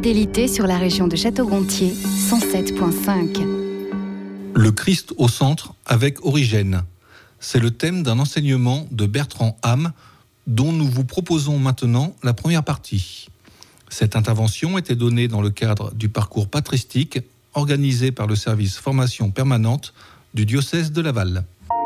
fidélité sur la région de Château-Gontier, 107.5. Le Christ au centre avec Origène. C'est le thème d'un enseignement de Bertrand Ham, dont nous vous proposons maintenant la première partie. Cette intervention était donnée dans le cadre du parcours patristique organisé par le service formation permanente du diocèse de Laval.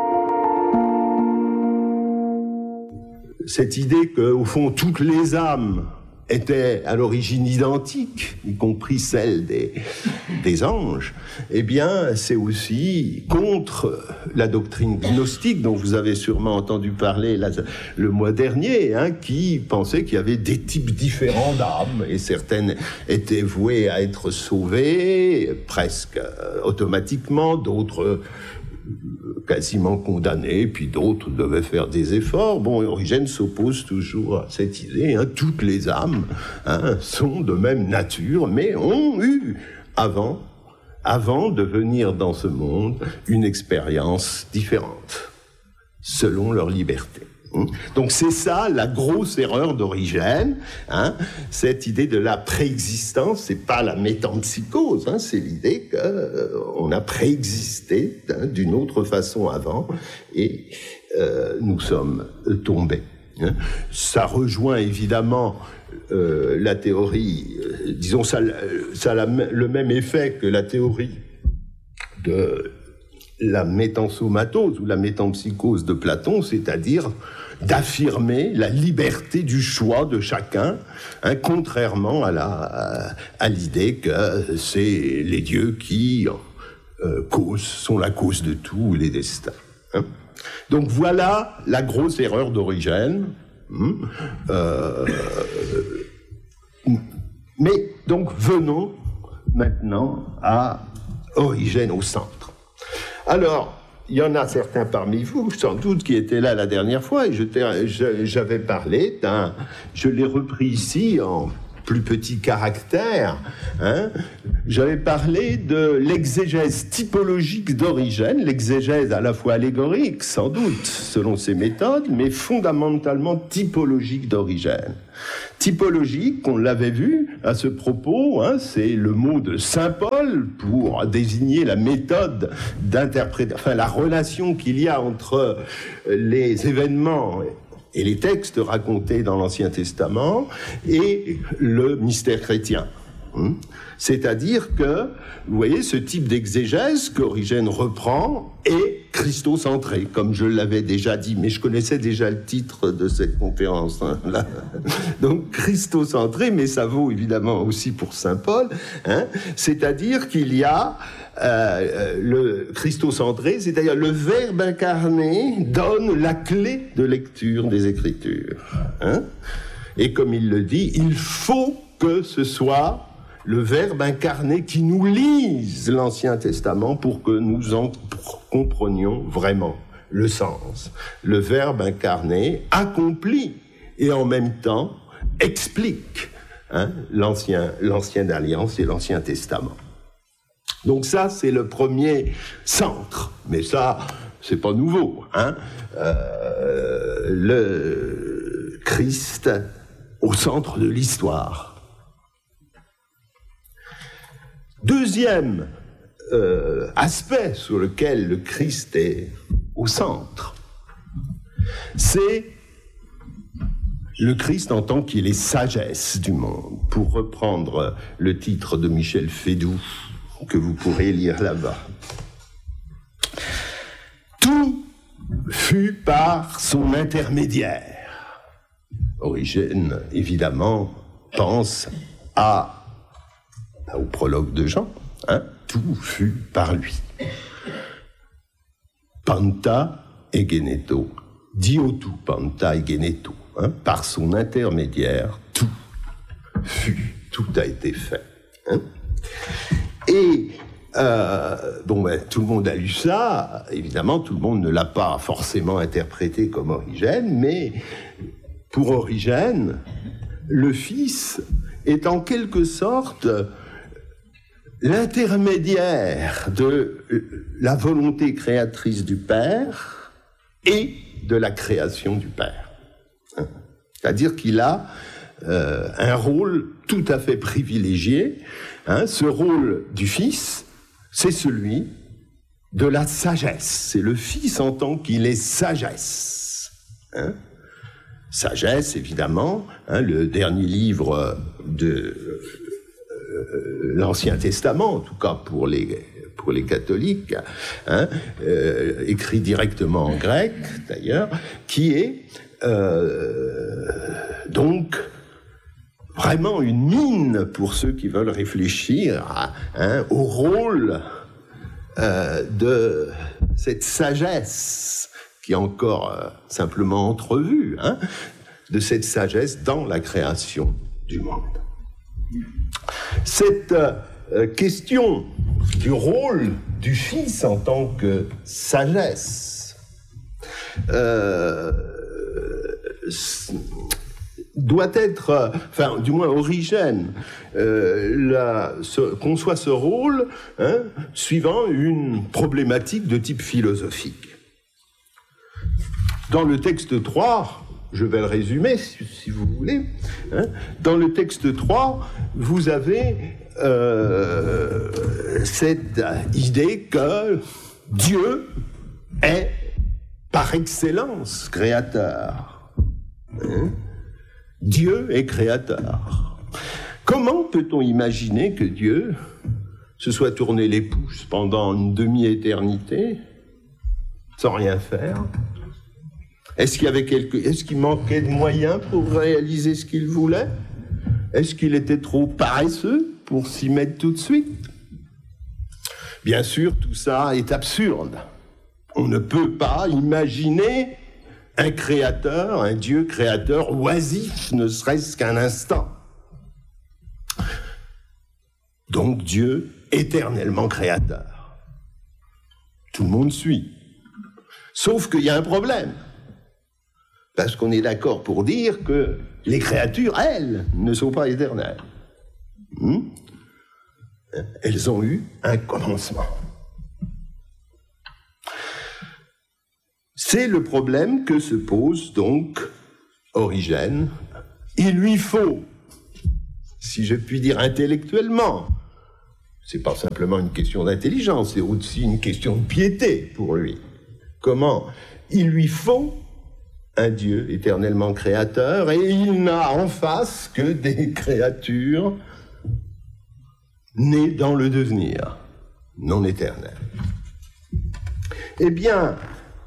Cette idée qu'au fond, toutes les âmes étaient à l'origine identiques, y compris celles des anges, eh bien, c'est aussi contre la doctrine gnostique dont vous avez sûrement entendu parler le mois dernier, qui pensait qu'il y avait des types différents d'âmes, et certaines étaient vouées à être sauvées presque automatiquement, d'autres quasiment condamnés, puis d'autres devaient faire des efforts. Bon, Origène s'oppose toujours à cette idée. Toutes les âmes sont de même nature, mais ont eu, avant de venir dans ce monde, une expérience différente, selon leur liberté. Donc c'est ça la grosse erreur d'Origène, cette idée de la préexistence. C'est pas la métempsychose, c'est l'idée qu'on a préexisté d'une autre façon avant et nous sommes tombés. Ça rejoint évidemment la théorie, disons ça a le même effet que la théorie de la métensomatose ou la métempsychose de Platon, c'est-à-dire d'affirmer la liberté du choix de chacun, contrairement à l'idée que c'est les dieux qui sont la cause de tout, les destins. Donc voilà la grosse erreur d'Origène. Mais donc venons maintenant à Origène au centre. Alors, il y en a certains parmi vous, sans doute, qui étaient là la dernière fois, et j'avais parlé je l'ai repris ici en plus petit caractère, j'avais parlé de l'exégèse typologique d'Origène, l'exégèse à la fois allégorique, sans doute, selon ses méthodes, mais fondamentalement typologique d'Origène. Typologique, on l'avait vu à ce propos, c'est le mot de saint Paul pour désigner la méthode d'interprétation, la relation qu'il y a entre les événements et les textes racontés dans l'Ancien Testament et le mystère chrétien. C'est-à-dire que, vous voyez, ce type d'exégèse qu'Origène reprend est christocentré, comme je l'avais déjà dit, mais je connaissais déjà le titre de cette conférence. Là. Donc, christocentré, mais ça vaut évidemment aussi pour saint Paul, c'est-à-dire qu'il y a le christocentré, c'est-à-dire le Verbe incarné donne la clé de lecture des Écritures. Et comme il le dit, il faut que ce soit le Verbe incarné qui nous lise l'Ancien Testament pour que nous en comprenions vraiment le sens. Le Verbe incarné accomplit et en même temps explique l'ancienne alliance et l'Ancien Testament. Donc ça, c'est le premier centre. Mais ça, c'est pas nouveau. Le Christ au centre de l'histoire. Deuxième aspect sur lequel le Christ est au centre, c'est le Christ en tant qu'il est sagesse du monde. Pour reprendre le titre de Michel Fédoux, que vous pourrez lire là-bas. Tout fut par son intermédiaire. Origène, évidemment, pense au prologue de Jean. Tout fut par lui. Panta egeneto, diotu panta egeneto. Par son intermédiaire, tout a été fait. Et tout le monde a lu ça. Évidemment, tout le monde ne l'a pas forcément interprété comme Origène, mais pour Origène, le Fils est en quelque sorte l'intermédiaire de la volonté créatrice du Père et de la création du Père. C'est-à-dire qu'il a un rôle tout à fait privilégié. Ce rôle du Fils, c'est celui de la sagesse. C'est le Fils en tant qu'il est sagesse. Sagesse, évidemment, le dernier livre de l'Ancien Testament, en tout cas pour les catholiques, écrit directement en grec, d'ailleurs, qui est donc vraiment une mine pour ceux qui veulent réfléchir au rôle de cette sagesse qui est encore simplement entrevue, de cette sagesse dans la création du monde. Cette question du rôle du Fils en tant que sagesse doit être, enfin, du moins Origène, conçoit ce rôle suivant une problématique de type philosophique. Dans le texte 3, je vais le résumer si vous voulez, dans le texte 3, vous avez cette idée que Dieu est par excellence créateur. Dieu est créateur. Comment peut-on imaginer que Dieu se soit tourné les pouces pendant une demi-éternité sans rien faire? Est-ce qu'il manquait de moyens pour réaliser ce qu'il voulait? Est-ce qu'il était trop paresseux pour s'y mettre tout de suite? Bien sûr, tout ça est absurde. On ne peut pas imaginer un créateur, un Dieu créateur oisif, ne serait-ce qu'un instant. Donc Dieu éternellement créateur. Tout le monde suit. Sauf qu'il y a un problème. Parce qu'on est d'accord pour dire que les créatures, elles, ne sont pas éternelles. Elles ont eu un commencement. C'est le problème que se pose donc Origène. Il lui faut, si je puis dire intellectuellement, c'est pas simplement une question d'intelligence, c'est aussi une question de piété pour lui. Comment? Il lui faut un Dieu éternellement créateur, et il n'a en face que des créatures nées dans le devenir, non éternelles. Eh bien,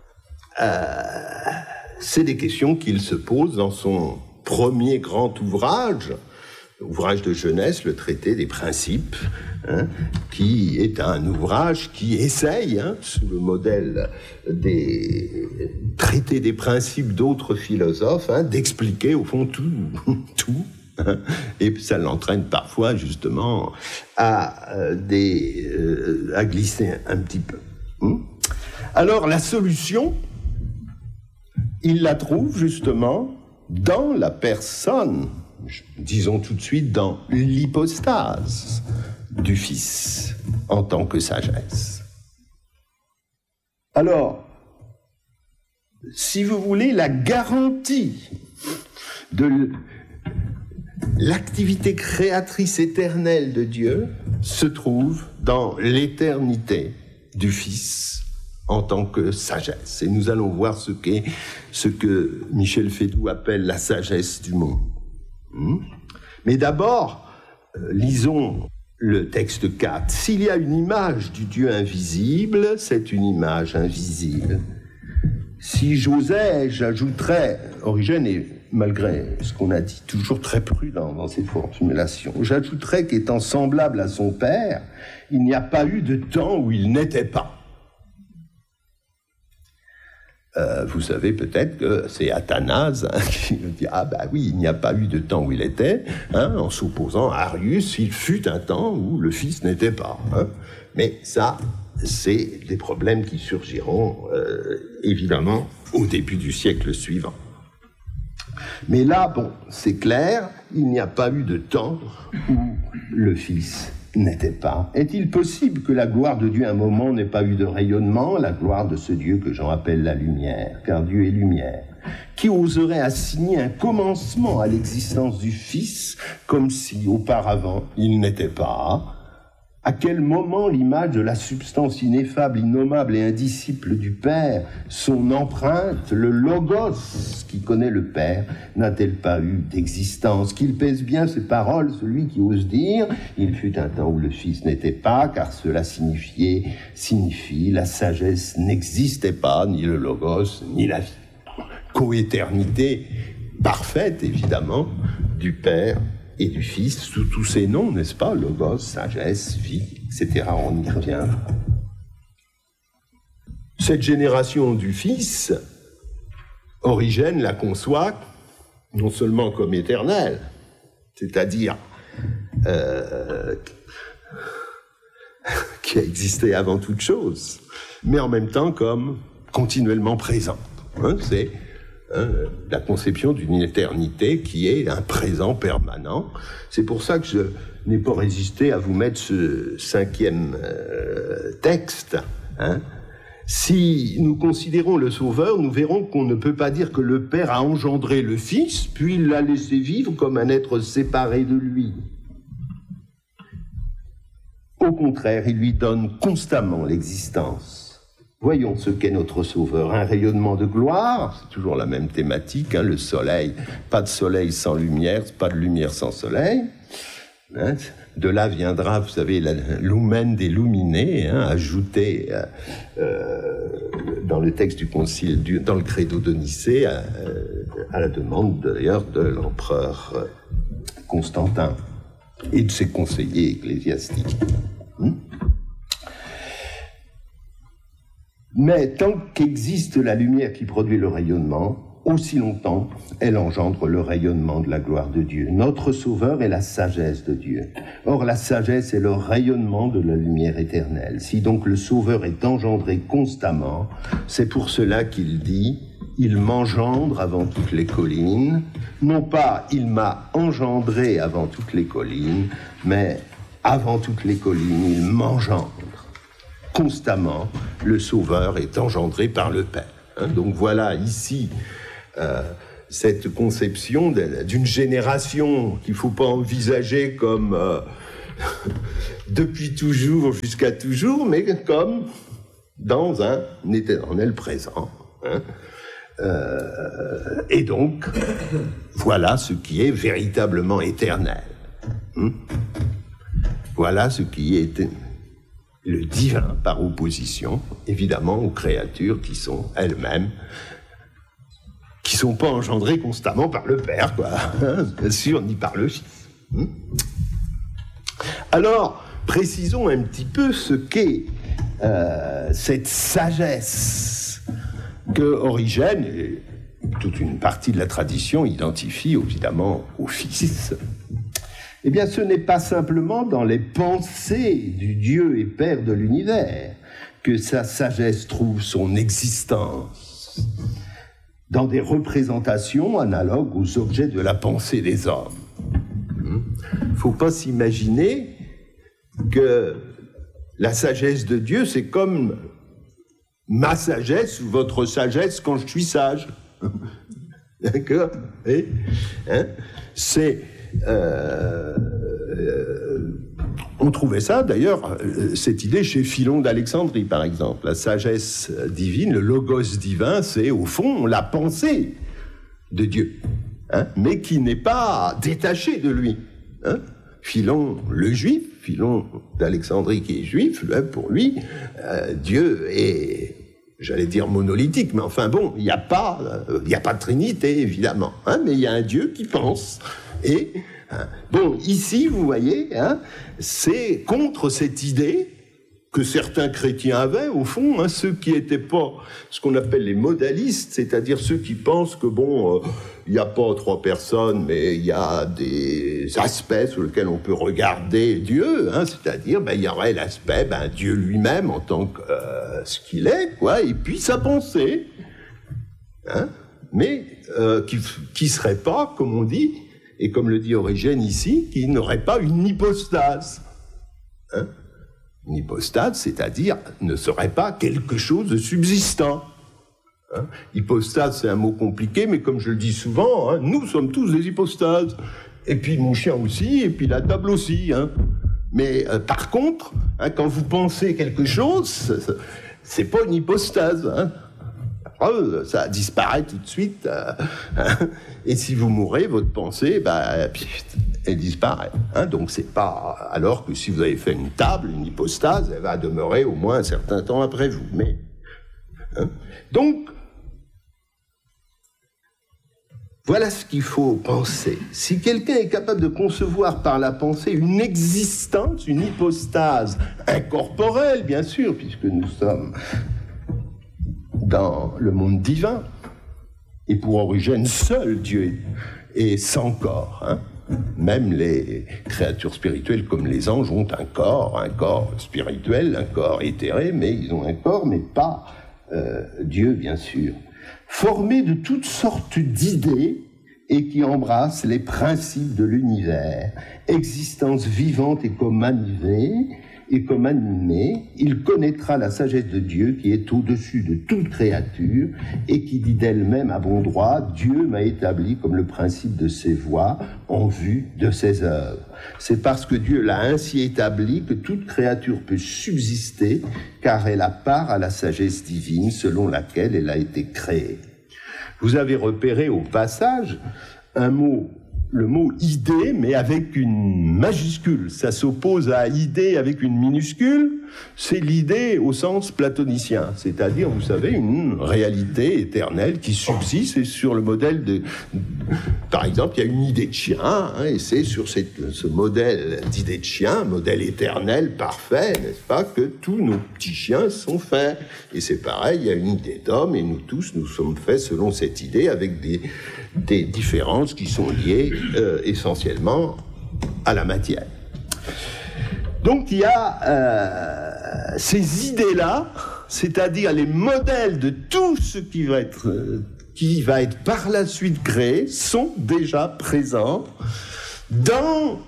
c'est des questions qu'il se pose dans son premier grand ouvrage de jeunesse, le traité des principes, qui est un ouvrage qui essaye, sous le modèle des traités des principes d'autres philosophes, d'expliquer au fond tout, et ça l'entraîne parfois justement à glisser un petit peu. Alors la solution, il la trouve justement dans la personne, disons tout de suite dans l'hypostase du Fils en tant que sagesse. Alors, si vous voulez, la garantie de l'activité créatrice éternelle de Dieu se trouve dans l'éternité du Fils en tant que sagesse. Et nous allons voir ce que Michel Fédoux appelle la sagesse du monde. Mais d'abord, lisons le texte 4. S'il y a une image du Dieu invisible, c'est une image invisible. Si j'osais, j'ajouterais, Origène est, malgré ce qu'on a dit, toujours très prudent dans ses formulations, j'ajouterais qu'étant semblable à son Père, il n'y a pas eu de temps où il n'était pas. Vous savez peut-être que c'est Athanase qui nous dit « Ah ben oui, il n'y a pas eu de temps où il était, en s'opposant à Arius, il fut un temps où le Fils n'était pas. » Mais ça, c'est des problèmes qui surgiront, évidemment, au début du siècle suivant. Mais là, bon, c'est clair, il n'y a pas eu de temps où le Fils n'était pas. Est-il possible que la gloire de Dieu, à un moment, n'ait pas eu de rayonnement, la gloire de ce Dieu que Jean appelle la lumière, car Dieu est lumière. Qui oserait assigner un commencement à l'existence du Fils, comme si, auparavant, il n'était pas? À quel moment l'image de la substance ineffable, innommable et indicible du Père, son empreinte, le logos qui connaît le Père, n'a-t-elle pas eu d'existence? Qu'il pèse bien ces paroles, celui qui ose dire « Il fut un temps où le Fils n'était pas, car cela signifie la sagesse n'existait pas, ni le logos, ni la vie. » Coéternité parfaite, évidemment, du Père et du Fils, sous tous ces noms, n'est-ce pas? Logos, sagesse, vie, etc. On y reviendra. Cette génération du Fils, Origène la conçoit non seulement comme éternelle, c'est-à-dire qui a existé avant toute chose, mais en même temps comme continuellement présente. C'est la conception d'une éternité qui est un présent permanent. C'est pour ça que je n'ai pas résisté à vous mettre ce 5e texte. Si nous considérons le Sauveur, nous verrons qu'on ne peut pas dire que le Père a engendré le Fils, puis il l'a laissé vivre comme un être séparé de lui. Au contraire, il lui donne constamment l'existence. Voyons ce qu'est notre Sauveur, un rayonnement de gloire, c'est toujours la même thématique, le soleil, pas de soleil sans lumière, pas de lumière sans soleil. De là viendra, vous savez, l'oumen des luminés, ajouté dans le texte du concile, dans le credo de Nicée, à la demande d'ailleurs de l'empereur Constantin et de ses conseillers ecclésiastiques. Mais tant qu'existe la lumière qui produit le rayonnement, aussi longtemps elle engendre le rayonnement de la gloire de Dieu. Notre Sauveur est la sagesse de Dieu. Or, la sagesse est le rayonnement de la lumière éternelle. Si donc le Sauveur est engendré constamment, c'est pour cela qu'il dit « Il m'engendre avant toutes les collines », non pas « Il m'a engendré avant toutes les collines », mais « Avant toutes les collines, il m'engendre ». Constamment, le Sauveur est engendré par le Père. Donc voilà ici cette conception d'une génération qu'il ne faut pas envisager comme depuis toujours jusqu'à toujours, mais comme dans un éternel présent. Et donc, voilà ce qui est véritablement éternel. Voilà ce qui est le divin par opposition, évidemment, aux créatures qui sont elles-mêmes, qui ne sont pas engendrées constamment par le Père, bien sûr, ni par le Fils. Alors, précisons un petit peu ce qu'est cette sagesse que Origène, et toute une partie de la tradition, identifie évidemment au Fils. Eh bien, ce n'est pas simplement dans les pensées du Dieu et Père de l'univers que sa sagesse trouve son existence, dans des représentations analogues aux objets de la pensée des hommes. Il ne faut pas s'imaginer que la sagesse de Dieu, c'est comme ma sagesse ou votre sagesse quand je suis sage. D'accord ? C'est... on trouvait ça, d'ailleurs, cette idée chez Philon d'Alexandrie, par exemple. La sagesse divine, le logos divin, c'est au fond la pensée de Dieu, mais qui n'est pas détachée de lui. Philon, le juif, Philon d'Alexandrie qui est juif, pour lui, Dieu est, j'allais dire monolithique, mais enfin bon, il n'y a pas de Trinité, évidemment, mais il y a un Dieu qui pense. Et, bon, ici, vous voyez, c'est contre cette idée que certains chrétiens avaient, au fond, ceux qui n'étaient pas ce qu'on appelle les modalistes, c'est-à-dire ceux qui pensent que, bon, il n'y a pas trois personnes, mais il y a des aspects sur lesquels on peut regarder Dieu, c'est-à-dire, il y aurait l'aspect, Dieu lui-même en tant que ce qu'il est, et puis sa pensée, mais qui ne serait pas, comme on dit, et comme le dit Origène ici, qui n'aurait pas une hypostase. Une hypostase, c'est-à-dire, ne serait pas quelque chose de subsistant. Hypostase, c'est un mot compliqué, mais comme je le dis souvent, nous sommes tous des hypostases. Et puis mon chien aussi, et puis la table aussi. Mais par contre, quand vous pensez quelque chose, c'est pas une hypostase. Ça disparaît tout de suite. Et si vous mourrez, votre pensée, elle disparaît. Donc c'est pas... Alors que si vous avez fait une table, une hypostase, elle va demeurer au moins un certain temps après vous. Mais donc, voilà ce qu'il faut penser. Si quelqu'un est capable de concevoir par la pensée une existence, une hypostase incorporelle, bien sûr, puisque nous sommes dans le monde divin, et pour Origène, seul Dieu est sans corps. Même les créatures spirituelles comme les anges ont un corps spirituel, un corps éthéré, mais ils ont un corps, mais pas Dieu, bien sûr. Formé de toutes sortes d'idées et qui embrasse les principes de l'univers, existence vivante et comme animée, il connaîtra la sagesse de Dieu qui est au-dessus de toute créature et qui dit d'elle-même à bon droit, Dieu m'a établi comme le principe de ses voies en vue de ses œuvres. C'est parce que Dieu l'a ainsi établi que toute créature peut subsister, car elle a part à la sagesse divine selon laquelle elle a été créée. Vous avez repéré au passage le mot « idée », mais avec une majuscule. Ça s'oppose à « idée » avec une minuscule. C'est l'idée au sens platonicien, c'est-à-dire, vous savez, une réalité éternelle qui subsiste, et sur le modèle de... Par exemple, il y a une idée de chien, et c'est sur ce modèle d'idée de chien, modèle éternel, parfait, n'est-ce pas, que tous nos petits chiens sont faits. Et c'est pareil, il y a une idée d'homme, et nous tous, nous sommes faits selon cette idée, avec des différences qui sont liées essentiellement à la matière. Donc il y a ces idées-là, c'est-à-dire les modèles de tout ce qui va être par la suite créé, sont déjà présents dans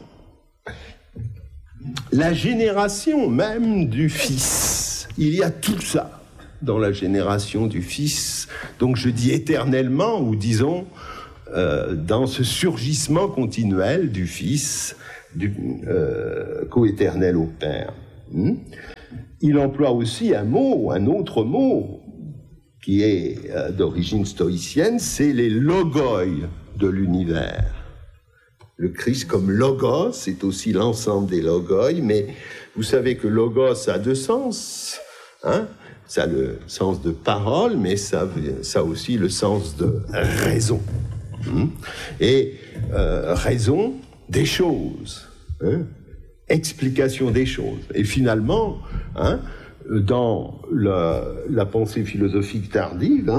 la génération même du Fils. Il y a tout ça dans la génération du Fils. Donc je dis éternellement, ou disons dans ce surgissement continuel du Fils, coéternel au Père. Il emploie aussi un autre mot, qui est d'origine stoïcienne, c'est les logoi de l'univers. Le Christ comme logos, c'est aussi l'ensemble des logoi, mais vous savez que logos a deux sens, ça a le sens de parole, mais ça a aussi le sens de raison. Et raison des choses, explication des choses. Et finalement, dans la pensée philosophique tardive,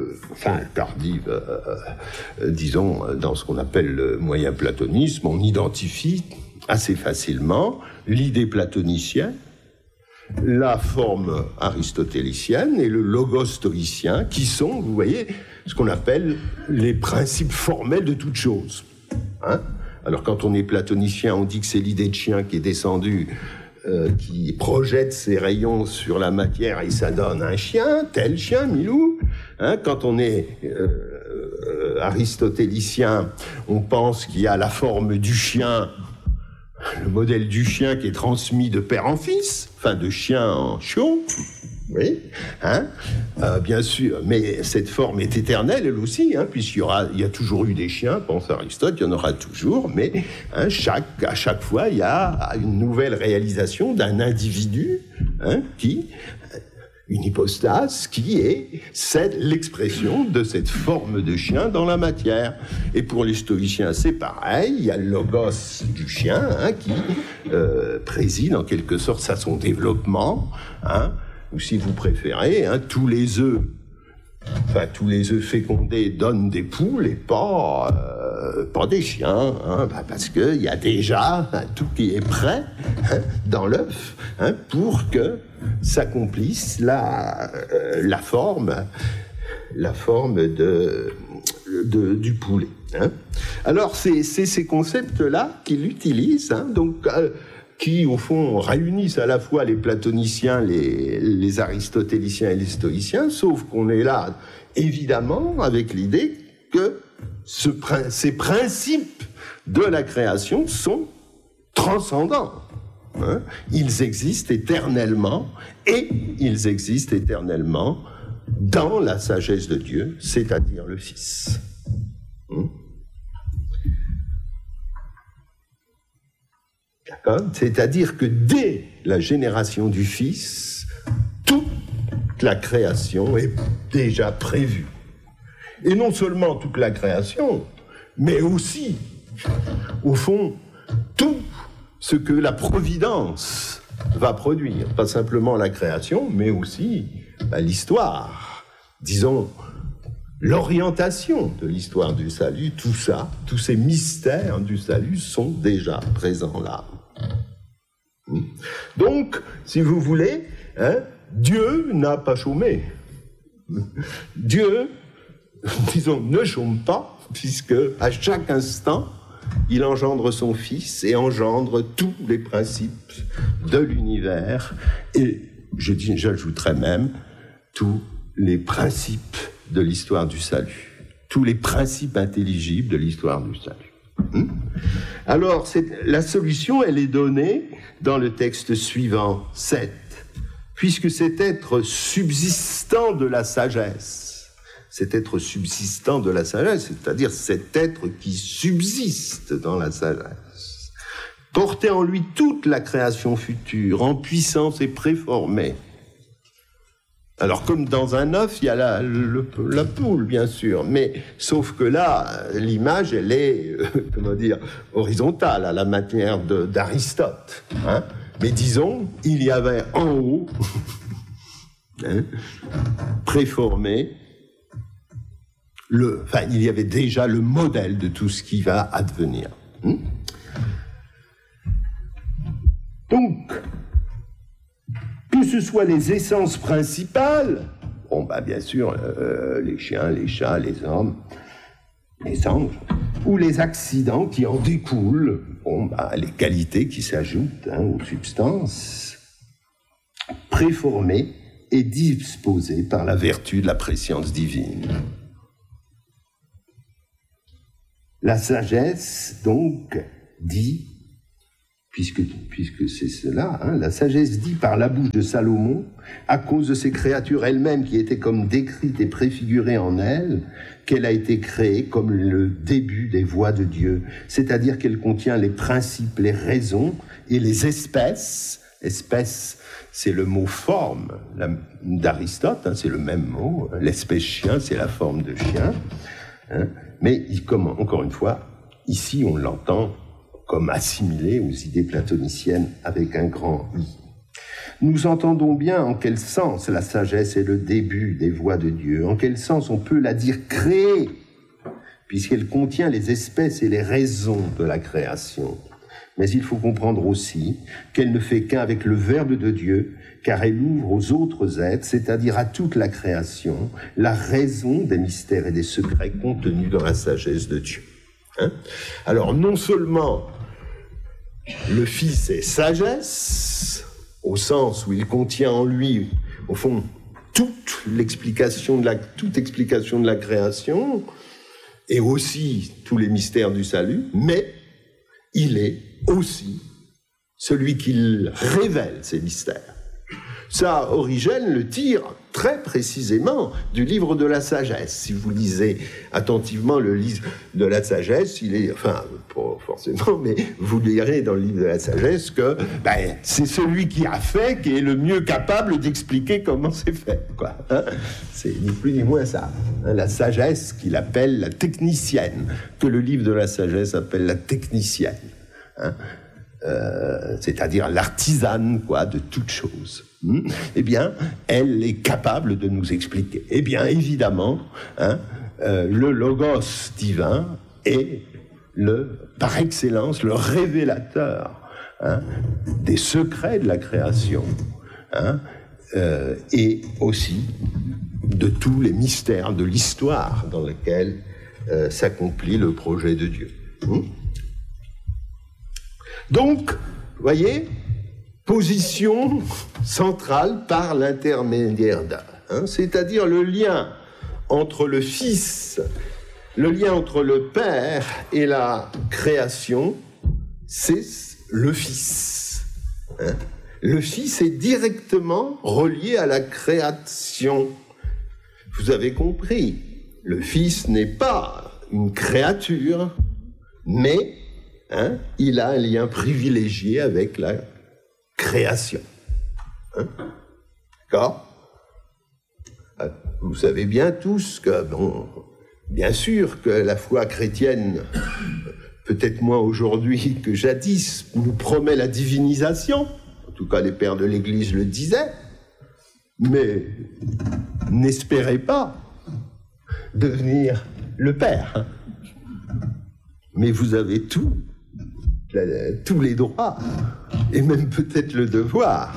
disons, dans ce qu'on appelle le moyen platonisme, on identifie assez facilement l'idée platonicienne, la forme aristotélicienne et le logos stoïcien, qui sont, vous voyez, ce qu'on appelle les principes formels de toute chose. Alors quand on est platonicien, on dit que c'est l'idée de chien qui est descendue, qui projette ses rayons sur la matière et ça donne un chien, tel chien, Milou. Quand on est aristotélicien, on pense qu'il y a la forme du chien, le modèle du chien qui est transmis de père en fils, enfin de chien en chiot, oui, bien sûr, mais cette forme est éternelle, elle aussi, puisqu'il y a toujours eu des chiens, pense Aristote, il y en aura toujours, mais à chaque fois, il y a une nouvelle réalisation d'un individu, une hypostase qui est l'expression de cette forme de chien dans la matière. Et pour les stoïciens, c'est pareil, il y a le logos du chien qui préside en quelque sorte à son développement, ou si vous préférez, tous les œufs fécondés donnent des poules et pas des chiens, parce qu'il y a déjà tout qui est prêt dans l'œuf pour que s'accomplisse la forme du poulet. Alors c'est ces concepts-là qu'il utilise. Donc qui, au fond, réunissent à la fois les platoniciens, les aristotéliciens et les stoïciens, sauf qu'on est là, évidemment, avec l'idée que ces principes de la création sont transcendants. Hein? Ils existent éternellement, et ils existent éternellement dans la sagesse de Dieu, c'est-à-dire le Fils. D'accord ? C'est-à-dire que dès la génération du Fils, toute la création est déjà prévue. Et non seulement toute la création, mais aussi, au fond, tout ce que la providence va produire. Pas simplement la création, mais aussi l'histoire. Disons, l'orientation de l'histoire du salut, tout ça, tous ces mystères du salut sont déjà présents là. Donc, si vous voulez, Dieu n'a pas chômé. Dieu, disons, ne chôme pas, puisque à chaque instant, il engendre son Fils et engendre tous les principes de l'univers, et j'ajouterais même tous les principes de l'histoire du salut, tous les principes intelligibles de l'histoire du salut. Alors, la solution, elle est donnée dans le texte suivant, 7, puisque cet être subsistant de la sagesse, c'est-à-dire cet être qui subsiste dans la sagesse, portait en lui toute la création future, en puissance et préformée. Alors, comme dans un œuf, il y a la poule, bien sûr, mais sauf que là, l'image, elle est, horizontale, à la manière d'Aristote. Hein. Mais disons, il y avait en haut, préformé, il y avait déjà le modèle de tout ce qui va advenir. Donc, que ce soit les essences principales, bien sûr, les chiens, les chats, les hommes, les anges, ou les accidents qui en découlent, les qualités qui s'ajoutent aux substances, préformées et disposées par la vertu de la préscience divine. La sagesse, donc, dit, puisque c'est cela, la sagesse dit par la bouche de Salomon, à cause de ces créatures elles-mêmes qui étaient comme décrites et préfigurées en elle, qu'elle a été créée comme le début des voies de Dieu, c'est-à-dire qu'elle contient les principes, les raisons et les espèces. Espèce, c'est le mot forme d'Aristote, c'est le même mot. L'espèce chien, c'est la forme de chien. Mais encore une fois, ici on l'entend comme assimilé aux idées platoniciennes avec un grand I. Nous entendons bien en quel sens la sagesse est le début des voies de Dieu, en quel sens on peut la dire créée, puisqu'elle contient les espèces et les raisons de la création. Mais il faut comprendre aussi qu'elle ne fait qu'un avec le Verbe de Dieu, car elle ouvre aux autres êtres, c'est-à-dire à toute la création, la raison des mystères et des secrets contenus dans la sagesse de Dieu. Alors, non seulement le Fils est sagesse, au sens où il contient en lui, au fond, toute explication de la création, et aussi tous les mystères du salut, mais il est aussi celui qui révèle ces mystères. Ça, Origène le tire très précisément du livre de la sagesse. Si vous lisez attentivement le livre de la sagesse, pas forcément, mais vous lirez dans le livre de la sagesse que c'est celui qui a fait qui est le mieux capable d'expliquer comment c'est fait, quoi. C'est ni plus ni moins ça. La sagesse qu'il appelle la technicienne, que le livre de la sagesse appelle la technicienne. C'est-à-dire l'artisane, de toute chose. Eh bien, elle est capable de nous expliquer. Eh bien, évidemment, le logos divin est par excellence le révélateur des secrets de la création, et aussi de tous les mystères de l'histoire dans lequel s'accomplit le projet de Dieu. Donc, voyez, position centrale par l'intermédiaire d'A, hein, c'est-à-dire le lien entre le Fils, le lien entre le Père et la création, c'est le Fils. Hein. Le Fils est directement relié à la création. Vous avez compris, le Fils n'est pas une créature, mais hein, il a un lien privilégié avec la création. Hein? D'accord ? Vous savez bien tous que, bon, bien sûr que la foi chrétienne, peut-être moins aujourd'hui que jadis, nous promet la divinisation. En tout cas, les pères de l'Église le disaient. Mais n'espérez pas devenir le Père. Mais vous avez tous les droits, et même peut-être le devoir,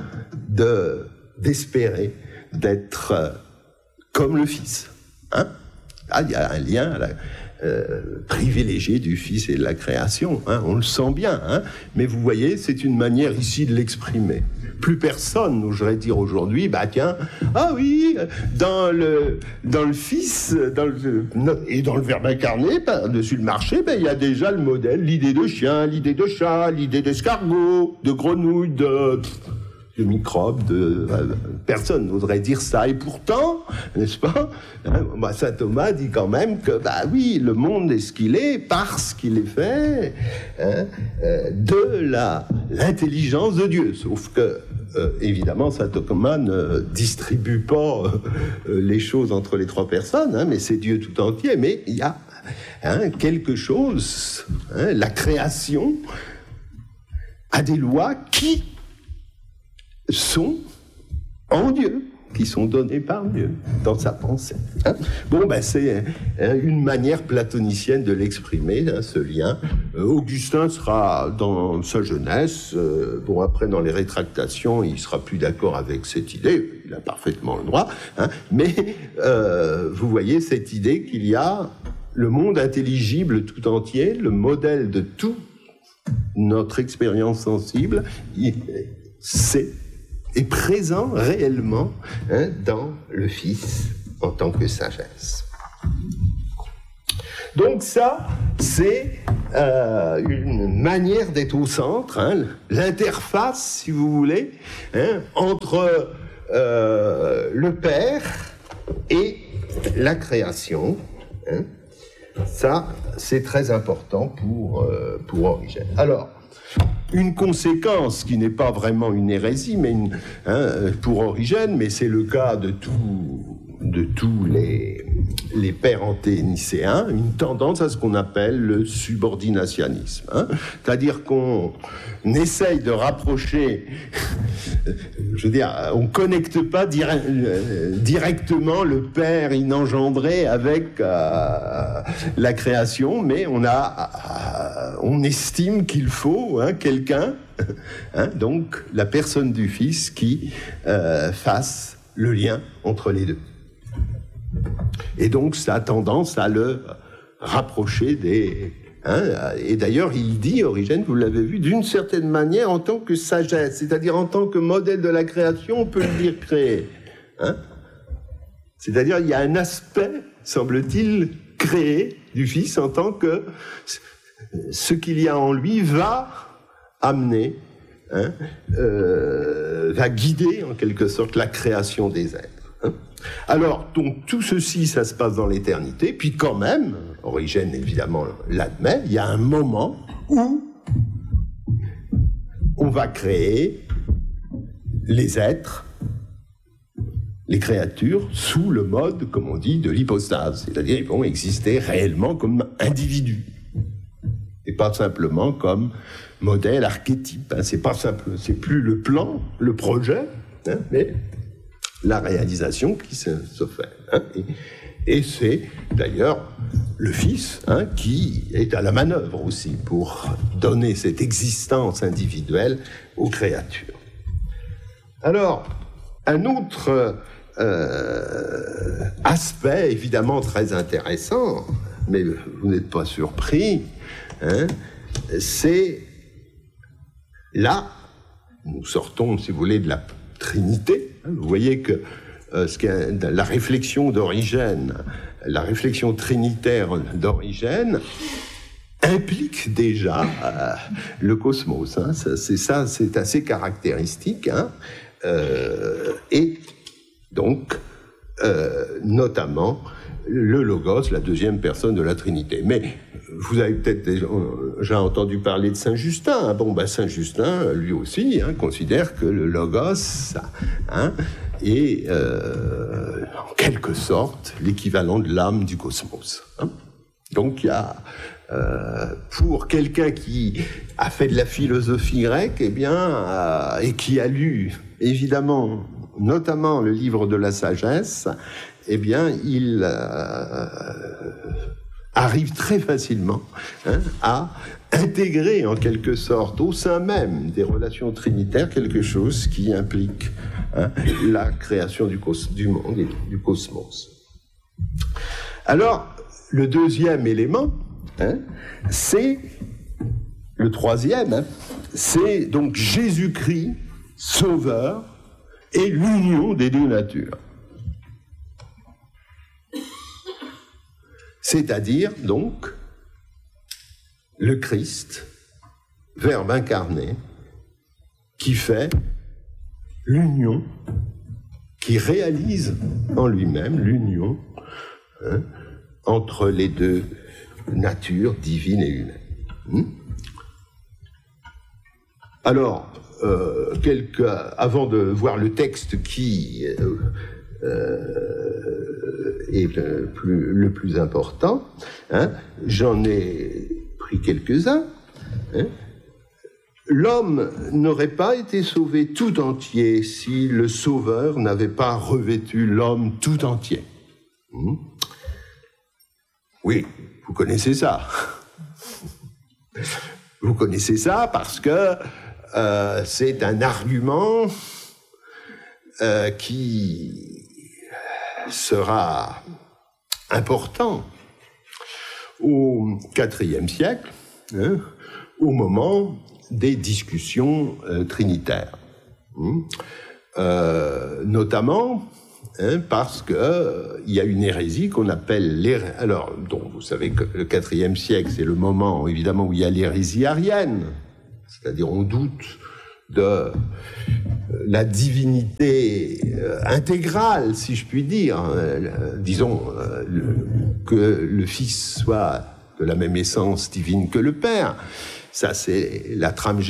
d'espérer d'être comme le Fils. Hein? Ah, il y a un lien privilégié du Fils et de la création. Hein? On le sent bien. Hein? Mais vous voyez, c'est une manière ici de l'exprimer. Plus personne n'oserait dire aujourd'hui, bah tiens, ah oui, dans le Fils, et dans le Verbe incarné, par-dessus le marché, il y a déjà le modèle, l'idée de chien, l'idée de chat, l'idée d'escargot, de grenouille, de microbes, personne n'oserait dire ça. Et pourtant, n'est-ce pas, hein, saint Thomas dit quand même que, bah oui, le monde est ce qu'il est parce qu'il est fait hein, de l'intelligence de Dieu. Sauf que, évidemment, saint Thomas ne distribue pas les choses entre les trois personnes, hein, mais c'est Dieu tout entier. Mais il y a hein, quelque chose, hein, la création a des lois qui sont en Dieu, qui sont données par Dieu dans sa pensée. Hein? Bon, c'est une manière platonicienne de l'exprimer, hein, ce lien. Augustin sera dans sa jeunesse, bon après dans les rétractations, il sera plus d'accord avec cette idée, il a parfaitement le droit, hein, mais vous voyez cette idée qu'il y a le monde intelligible tout entier, le modèle de toute notre expérience sensible, est présent réellement hein, dans le Fils en tant que sagesse. Donc ça, c'est une manière d'être au centre, hein, l'interface, si vous voulez, hein, entre le Père et la création. Hein. Ça, c'est très important pour Origène. Alors, une conséquence qui n'est pas vraiment une hérésie, mais pour Origène, mais c'est le cas de tous les pères anténicéens, une tendance à ce qu'on appelle le subordinationnisme. Hein, c'est-à-dire qu'on essaye de rapprocher, je veux dire, on connecte pas directement le Père inengendré avec la création, mais on estime qu'il faut quelqu'un, hein, donc la personne du Fils qui fasse le lien entre les deux. Et donc ça a tendance à le rapprocher des... et d'ailleurs, il dit, Origène, vous l'avez vu, d'une certaine manière, en tant que sagesse, c'est-à-dire en tant que modèle de la création, on peut le dire créé. Hein, c'est-à-dire, il y a un aspect, semble-t-il, créé du Fils en tant que ce qu'il y a en lui va amener, va guider, en quelque sorte, la création des êtres. Alors, donc, tout ceci, ça se passe dans l'éternité, puis quand même, Origène, évidemment, l'admet, il y a un moment où on va créer les êtres, les créatures, sous le mode, comme on dit, de l'hypostase, c'est-à-dire ils vont exister réellement comme individus, et pas simplement comme modèle, archétype. Hein. C'est pas simple, c'est plus le plan, le projet, hein, mais la réalisation qui se fait. Hein, et c'est d'ailleurs le Fils qui est à la manœuvre aussi pour donner cette existence individuelle aux créatures. Alors, un autre aspect évidemment très intéressant, mais vous n'êtes pas surpris, c'est là, nous sortons, si vous voulez, de la Trinité. Vous voyez que la réflexion d'Origène, la réflexion trinitaire d'Origène, implique déjà le cosmos. Hein. C'est assez caractéristique. Hein. Et donc, notamment, le Logos, la deuxième personne de la Trinité. Mais vous avez peut-être déjà entendu parler de Saint Justin. Bon, Saint Justin, lui aussi, considère que le Logos est, en quelque sorte, l'équivalent de l'âme du cosmos. Hein. Donc, il y a, pour quelqu'un qui a fait de la philosophie grecque, et qui a lu, évidemment, notamment le livre de la sagesse, il arrive très facilement à intégrer en quelque sorte au sein même des relations trinitaires quelque chose qui implique la création du monde et du cosmos. Alors, le deuxième élément, c'est le troisième, c'est donc Jésus-Christ, Sauveur, et l'union des deux natures. C'est-à-dire, donc, le Christ, Verbe incarné, qui fait l'union, qui réalise en lui-même l'union entre les deux natures divines et humaines. Alors, avant de voir le texte qui est le plus important, j'en ai pris quelques-uns. L'homme n'aurait pas été sauvé tout entier si le Sauveur n'avait pas revêtu l'homme tout entier. Oui, vous connaissez ça. Vous connaissez ça parce que c'est un argument qui sera important au IVe siècle, au moment des discussions trinitaires. Notamment parce qu'il y a une hérésie qu'on appelle l'hérésie. Alors, donc, vous savez que le IVe siècle, c'est le moment, évidemment, où il y a l'hérésie arienne. C'est-à-dire, on doute de la divinité intégrale, si je puis dire. Disons que le Fils soit de la même essence divine que le Père. Ça, c'est la trame